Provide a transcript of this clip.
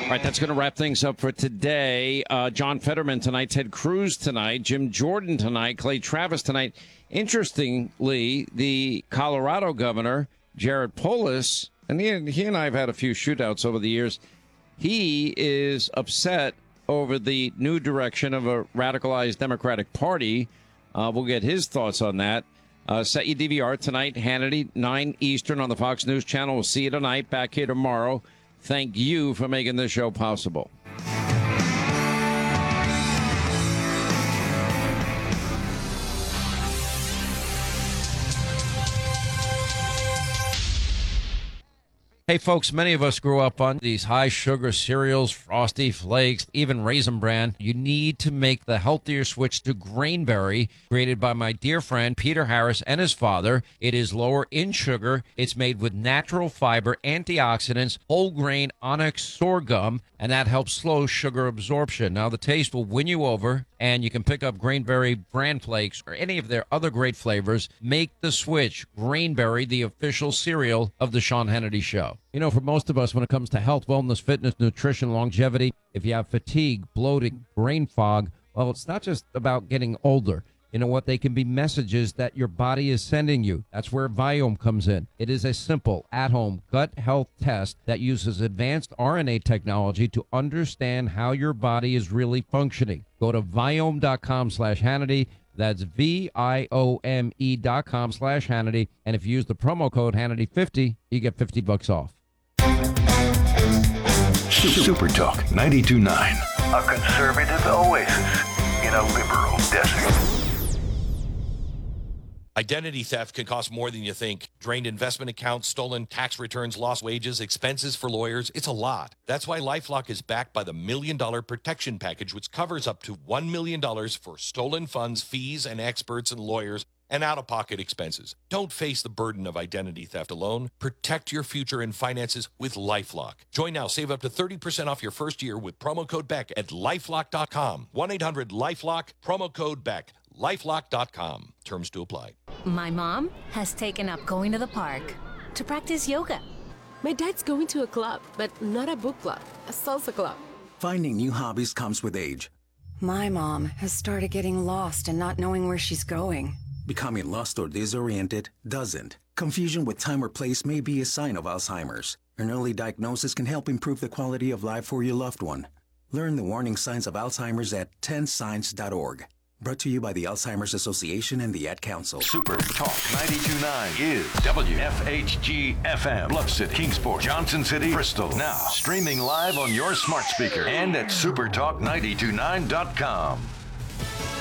All right, that's going to wrap things up for today. John Fetterman tonight, Ted Cruz tonight, Jim Jordan tonight, Clay Travis tonight. Interestingly, the Colorado governor, Jared Polis, and he and I have had a few shootouts over the years. He is upset over the new direction of a radicalized Democratic Party. We'll get his thoughts on that. Set your DVR tonight, Hannity, 9 Eastern on the Fox News Channel. We'll see you tonight, back here tomorrow. Thank you for making this show possible. Hey, folks, many of us grew up on these high-sugar cereals, Frosty Flakes, even Raisin Bran. You need to make the healthier switch to Grainberry, created by my dear friend Peter Harris and his father. It is lower in sugar. It's made with natural fiber, antioxidants, whole grain onyx sorghum, and that helps slow sugar absorption. Now, the taste will win you over, and you can pick up Grainberry Bran Flakes or any of their other great flavors. Make the switch. Grainberry, the official cereal of the Sean Hannity Show. You know, for most of us, when it comes to health, wellness, fitness, nutrition, longevity, if you have fatigue, bloating, brain fog, well, it's not just about getting older. You know what? They can be messages that your body is sending you. That's where Viome comes in. It is a simple, at-home gut health test that uses advanced RNA technology to understand how your body is really functioning. Go to Viome.com/Hannity. That's VIOME.com/Hannity. And if you use the promo code Hannity50, you get $50 off. Super Talk 92.9, a conservative oasis in a liberal desert. Identity theft can cost more than you think. Drained investment accounts, stolen tax returns, lost wages, expenses for lawyers. It's a lot. That's why LifeLock is backed by the $1 Million Protection Package, which covers up to $1 million for stolen funds, fees, and experts and lawyers, and out-of-pocket expenses. Don't face the burden of identity theft alone. Protect your future and finances with LifeLock. Join now. Save up to 30% off your first year with promo code BECK at LifeLock.com. 1-800-LifeLock, promo code BECK. LifeLock.com. Terms to apply. My mom has taken up going to the park to practice yoga. My dad's going to a club, but not a book club, a salsa club. Finding new hobbies comes with age. My mom has started getting lost and not knowing where she's going. Becoming lost or disoriented doesn't. Confusion with time or place may be a sign of Alzheimer's. An early diagnosis can help improve the quality of life for your loved one. Learn the warning signs of Alzheimer's at 10signs.org. Brought to you by the Alzheimer's Association and the Ad Council. Super Talk 92.9 is WFHG-FM, Bluff City, Kingsport, Johnson City, Bristol. Now, streaming live on your smart speaker and at supertalk929.com.